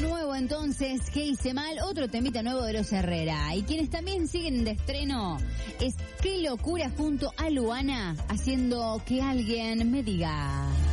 nuevo entonces, ¿qué hice mal? Otro temita nuevo de Los Herrera. Y quienes también siguen de estreno es Qué Locura junto a Luana, haciendo Que Alguien Me Diga.